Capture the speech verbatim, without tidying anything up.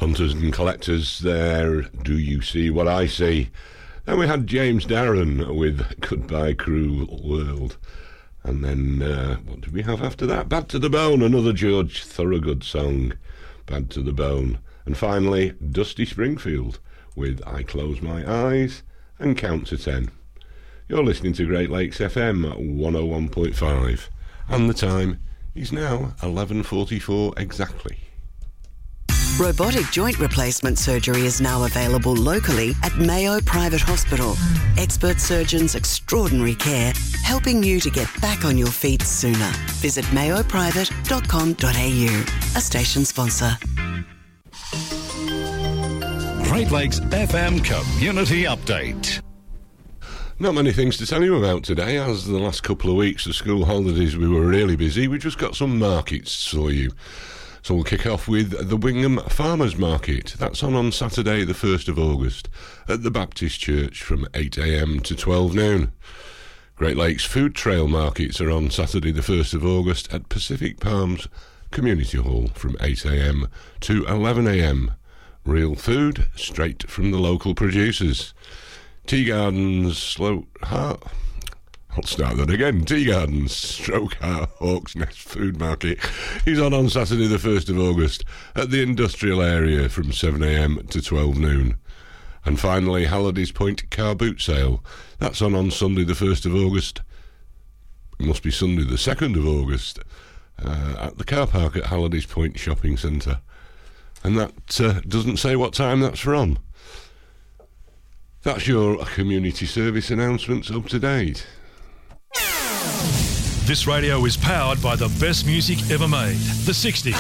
Hunters and Collectors there, Do You See What I See? Then we had James Darren with Goodbye Cruel World. And then, uh, what did we have after that? Bad to the Bone, another George Thorogood song, Bad to the Bone. And finally, Dusty Springfield with I Close My Eyes and Count to Ten. You're listening to Great Lakes F M one oh one point five. And the time is now eleven forty-four exactly. Robotic joint replacement surgery is now available locally at Mayo Private Hospital. Expert surgeons, extraordinary care, helping you to get back on your feet sooner. Visit mayo private dot com dot a u, a station sponsor. Great Lakes F M Community Update. Not many things to tell you about today, as the last couple of weeks of school holidays we were really busy. We just got some markets for you. So we'll kick off with the Wingham Farmers Market. That's on on Saturday the first of August at the Baptist Church from eight a m to twelve noon. Great Lakes Food Trail Markets are on Saturday the first of August at Pacific Palms Community Hall from eight a m to eleven a m. Real food straight from the local producers. Tea Gardens, Slow Heart... I'll start that again. Tea Gardens, Stroke Hawks Nest Food Market is on on Saturday the first of August at the industrial area from seven a m to twelve noon. And finally, Halliday's Point Car Boot Sale. That's on on Sunday the first of August. It must be Sunday the second of August uh, at the car park at Halliday's Point Shopping Centre. And that uh, doesn't say what time that's from. That's your community service announcements up to date. This radio is powered by the best music ever made, the sixties.